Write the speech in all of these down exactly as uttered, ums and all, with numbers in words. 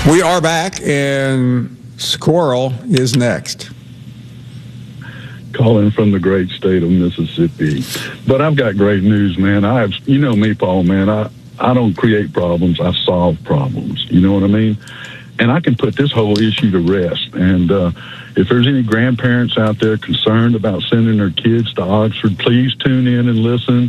We are back, and Squirrel is next. Calling from the great state of Mississippi. But I've got great news, man. I have, you know me, Paul, man. I, I don't create problems. I solve problems. You know what I mean? And I can put this whole issue to rest. And uh, if there's any grandparents out there concerned about sending their kids to Oxford, please tune in and listen.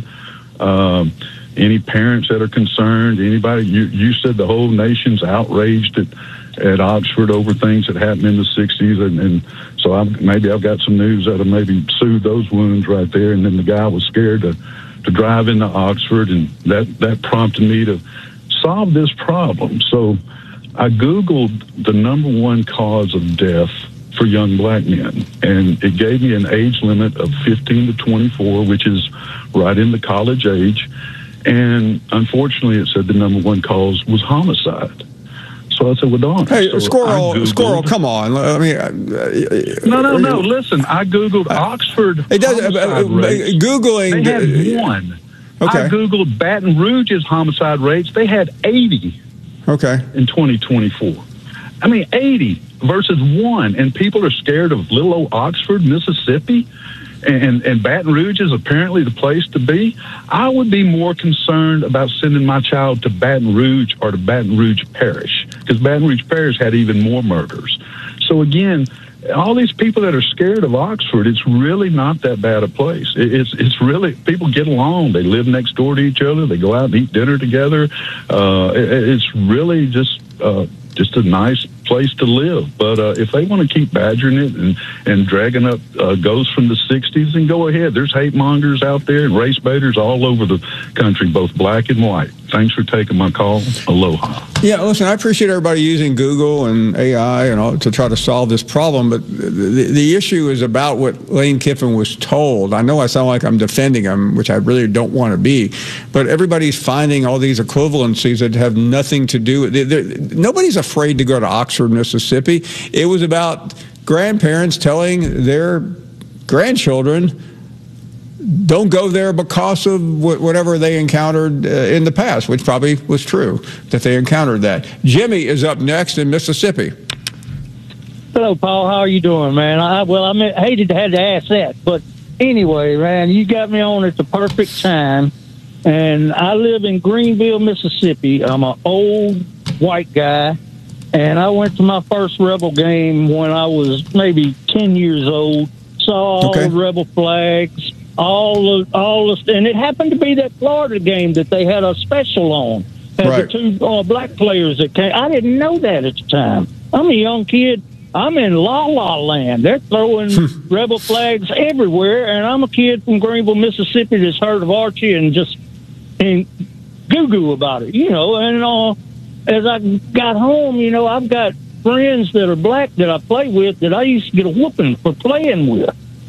Um, any parents that are concerned, anybody, you, you said the whole nation's outraged at, at Oxford over things that happened in the sixties. And, and so I'm, maybe I've got some news that'll maybe soothe those wounds right there. And then the guy was scared to, to drive into Oxford, and that, that prompted me to solve this problem. So I Googled the number one cause of death for young black men, and it gave me an age limit of fifteen to twenty-four, which is right in the college age. And unfortunately, it said the number one cause was homicide. So I said, well, darn. Hey, so Squirrel, Squirrel, come on. I mean, uh, no, no, no. Listen, I Googled Oxford. It does, uh, uh, rates. Googling. They had one. Okay. I Googled Baton Rouge's homicide rates. They had eighty. Okay. In twenty twenty-four. I mean, eighty versus one. And people are scared of little old Oxford, Mississippi. And, and Baton Rouge is apparently the place to be. I would be more concerned about sending my child to Baton Rouge or to Baton Rouge Parish, because Baton Rouge Parish had even more murders. So again, all these people that are scared of Oxford, it's really not that bad a place. It's it's really, people get along. They live next door to each other. They go out and eat dinner together. Uh, it, it's really just uh, just a nice place to live. But uh, if they want to keep badgering it and, and dragging up uh, ghosts from the sixties, then go ahead. There's hate mongers out there and race baiters all over the country, both black and white. Thanks for taking my call. Aloha. Yeah, listen, I appreciate everybody using Google and A I and all to try to solve this problem, but the, the issue is about what Lane Kiffin was told. I know I sound like I'm defending him, which I really don't want to be, but everybody's finding all these equivalencies that have nothing to do with it. Nobody's afraid to go to Oxford, Mississippi. It was about grandparents telling their grandchildren, don't go there because of whatever they encountered uh, in the past, which probably was true, that they encountered that. Jimmy is up next in Mississippi. Hello, Paul. How are you doing, man? I, well, I mean, hated to have to ask that, but anyway, man, you got me on at the perfect time, and I live in Greenville, Mississippi. I'm an old white guy, and I went to my first Rebel game when I was maybe ten years old, saw all okay. the Rebel flags, all the, all the, and it happened to be that Florida game that they had a special on. Had right. the two uh, black players that came. I didn't know that at the time. I'm a young kid. I'm in La La Land. They're throwing Rebel flags everywhere, and I'm a kid from Greenville, Mississippi that's heard of Archie and just and goo-goo about it, you know. And uh, as I got home, you know, I've got friends that are black that I play with that I used to get a whooping for playing with.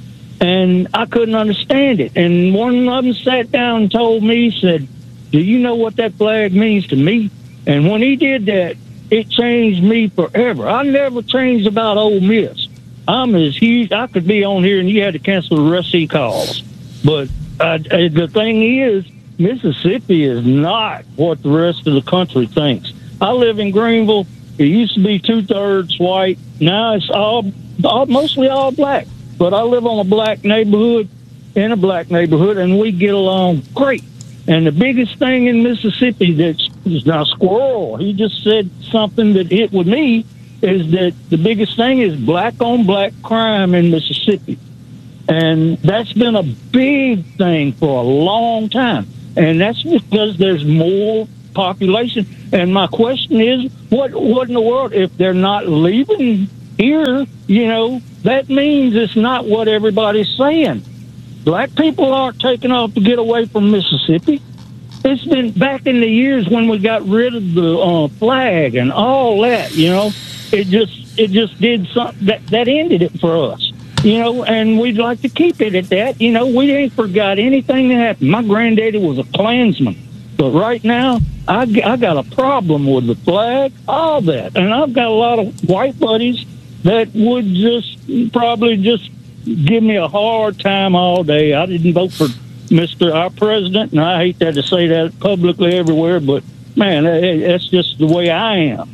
And I couldn't understand it. And one of them sat down and told me, said, do you know what that flag means to me? And when he did that, it changed me forever. I never changed about Ole Miss. I'm as huge. I could be on here and you had to cancel the rest of the calls. But uh, the thing is, Mississippi is not what the rest of the country thinks. I live in Greenville. It used to be two-thirds white. Now it's all, all mostly all black. But I live on a black neighborhood, in a black neighborhood, and we get along great. And the biggest thing in Mississippi that's is now Squirrel. He just said something that hit with me, is that the biggest thing is black-on-black crime in Mississippi. And that's been a big thing for a long time. And that's because there's more population. And my question is, what, what in the world, if they're not leaving here, you know, that means it's not what everybody's saying. Black people aren't taking off to get away from Mississippi. It's been back in the years when we got rid of the uh, flag and all that, you know, it just it just did something that, that ended it for us, you know, and we'd like to keep it at that. You know, we ain't forgot anything that happened. My granddaddy was a Klansman, but right now I, I got a problem with the flag, all that. And I've got a lot of white buddies that would just probably just give me a hard time all day. I didn't vote for Mister our president, and I hate that to say that publicly everywhere, but, man, that's just the way I am.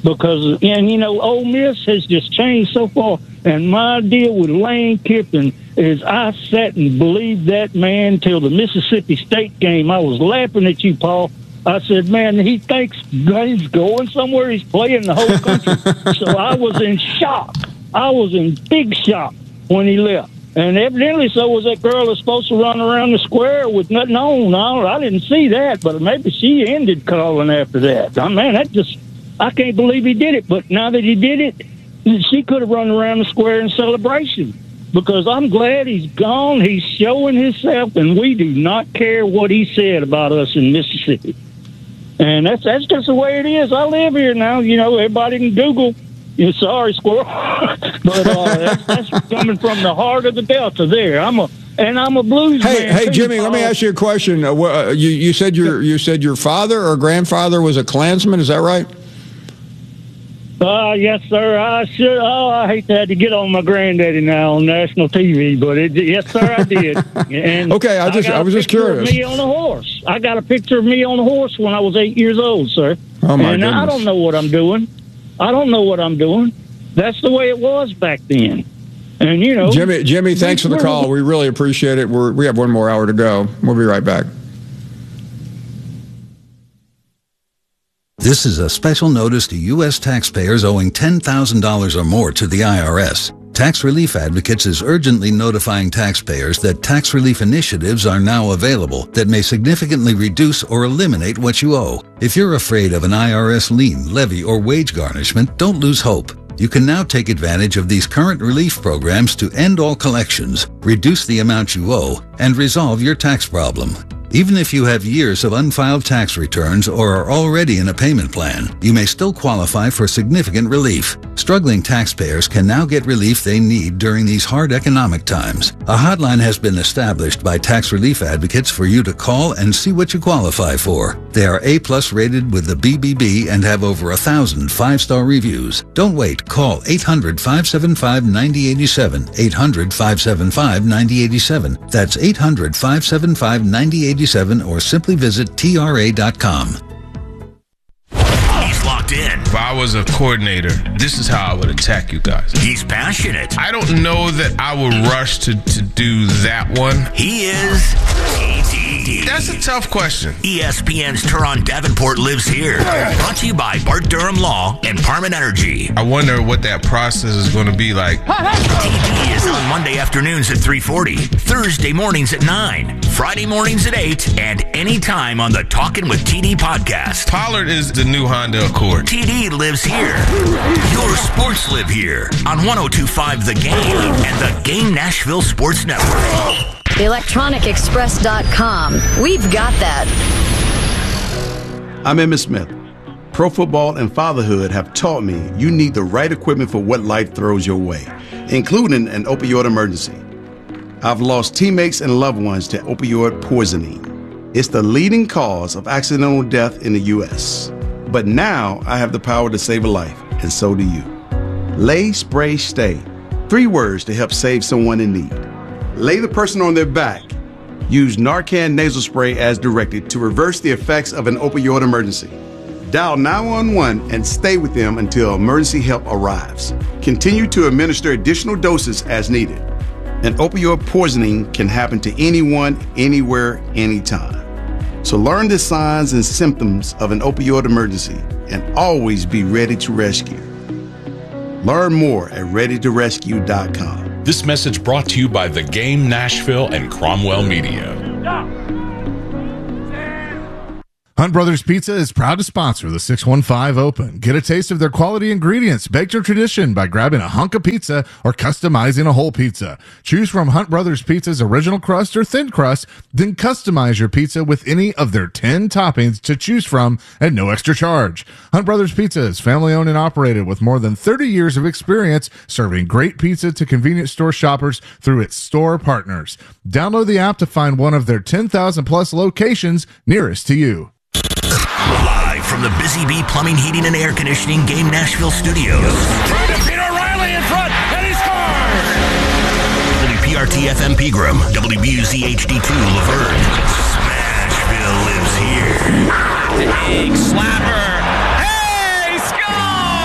because, and you know, Ole Miss has just changed so far. And my deal with Lane Kiffin is I sat and believed that man till the Mississippi State game. I was laughing at you, Paul. I said, man, he thinks he's going somewhere. He's playing the whole country. So I was in shock. I was in big shock when he left. And evidently so was that girl that's supposed to run around the square with nothing on. No, I didn't see that, but maybe she ended calling after that. I mean, that just, I can't believe he did it. But now that he did it, she could have run around the square in celebration. Because I'm glad he's gone. He's showing himself, and we do not care what he said about us in Mississippi. And that's that's just the way it is. I live here now. You know, everybody can Google. You're sorry, squirrel, but uh, that's, that's coming from the heart of the Delta. There, I'm a and I'm a blues hey, man. Hey, too, Jimmy, Paul. let me ask you a question. Uh, uh, you you said your you said your father or grandfather was a Klansman. Is that right? Uh, yes, sir. I should. Oh, I hate to have to get on my granddaddy now on national T V, but it, yes, sir, I did. And okay, I just I, I was just curious. Of me on a horse. I got a picture of me on a horse when I was eight years old, sir. Oh my and goodness. I don't know what I'm doing. I don't know what I'm doing. That's the way it was back then. And you know, Jimmy, Jimmy, thanks for the call. We really appreciate it. We're, we have one more hour to go. We'll be right back. This is a special notice to U S taxpayers owing ten thousand dollars or more to the I R S. Tax Relief Advocates is urgently notifying taxpayers that tax relief initiatives are now available that may significantly reduce or eliminate what you owe. If you're afraid of an I R S lien, levy, or wage garnishment, don't lose hope. You can now take advantage of these current relief programs to end all collections, reduce the amount you owe, and resolve your tax problem. Even if you have years of unfiled tax returns or are already in a payment plan, you may still qualify for significant relief. Struggling taxpayers can now get relief they need during these hard economic times. A hotline has been established by Tax Relief Advocates for you to call and see what you qualify for. They are A-plus rated with the B B B and have over a thousand five-star reviews. Don't wait. Call eight hundred, five seven five, nine zero eight seven, eight hundred, five seven five, nine zero eight seven. That's eight hundred, five seven five, nine zero eight seven or simply visit T R A dot com. He's locked in. If I was a coordinator, this is how I would attack you guys. He's passionate. I don't know that I would rush to, to do that one. He is T D. That's a tough question. E S P N's Turon Davenport lives here. Brought to you by Bart Durham Law and Parman Energy. I wonder what that process is going to be like. T D is on Monday afternoons at three forty, Thursday mornings at nine, Friday mornings at eight, and anytime on the Talkin' with T D podcast. Pollard is the new Honda Accord. T D lives here. Your sports live here on one oh two point five The Game and the Game Nashville Sports Network. electronic express dot com. We've got that. I'm Emmitt Smith. Pro football and fatherhood have taught me you need the right equipment for what life throws your way, including an opioid emergency. I've lost teammates and loved ones to opioid poisoning. It's the leading cause of accidental death in the U S But now I have the power to save a life, and so do you. Lay, spray, stay. Three words to help save someone in need. Lay the person on their back. Use Narcan nasal spray as directed to reverse the effects of an opioid emergency. Dial nine one one and stay with them until emergency help arrives. Continue to administer additional doses as needed. An opioid poisoning can happen to anyone, anywhere, anytime. So learn the signs and symptoms of an opioid emergency and always be ready to rescue. Learn more at ready to rescue dot com. This message brought to you by The Game Nashville and Cromwell Media. Hunt Brothers Pizza is proud to sponsor the six one five Open. Get a taste of their quality ingredients, baked to tradition by grabbing a hunk of pizza or customizing a whole pizza. Choose from Hunt Brothers Pizza's original crust or thin crust, then customize your pizza with any of their ten toppings to choose from at no extra charge. Hunt Brothers Pizza is family owned and operated with more than thirty years of experience serving great pizza to convenience store shoppers through its store partners. Download the app to find one of their ten thousand plus locations nearest to you. Live from the Busy Bee Plumbing, Heating, and Air Conditioning Game Nashville studios. Trying to beat O'Reilly in front, and he scores! W P R T F M Pegram, W B U Z H D two Laverne. Smashville lives here. Big slapper. Hey, score!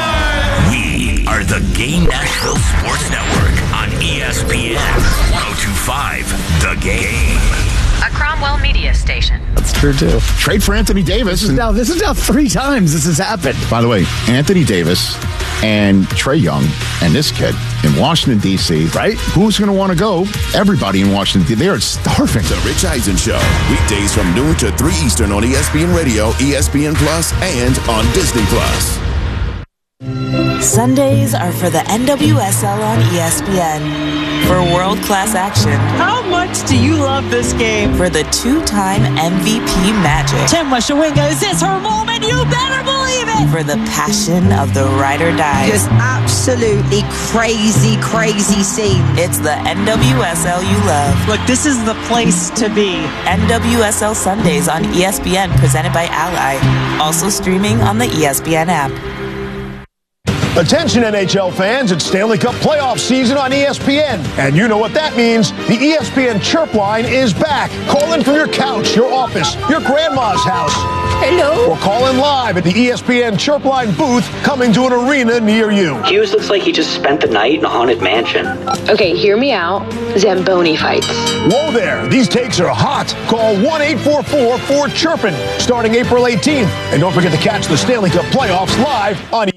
five, The Game. A Cromwell Media Station. That's true, too. Trade for Anthony Davis. This is, now, this is now three times this has happened. By the way, Anthony Davis and Trae Young and this kid in Washington, D C, right? Who's going to want to go? Everybody in Washington, D C. They're starving. The Rich Eisen Show. Weekdays from noon to three Eastern on E S P N Radio, E S P N Plus, and on Disney Plus. Sundays are for the N W S L on E S P N. For world-class action. How much do you love this game? For the two-time M V P magic. Tim Washawinga, is this her moment? You better believe it! For the passion of the ride or die. Just absolutely crazy, crazy scene. It's the N W S L you love. Look, this is the place to be. N W S L Sundays on E S P N, presented by Ally. Also streaming on the E S P N app. Attention N H L fans, it's Stanley Cup playoff season on E S P N. And you know what that means. The E S P N Chirp Line is back. Call in from your couch, your office, your grandma's house. Hello. Or call in live at the E S P N Chirp Line booth coming to an arena near you. Hughes looks like he just spent the night in a haunted mansion. Okay, hear me out. Zamboni fights. Whoa there. These takes are hot. Call one eight four four four chirpin starting April eighteenth. And don't forget to catch the Stanley Cup playoffs live on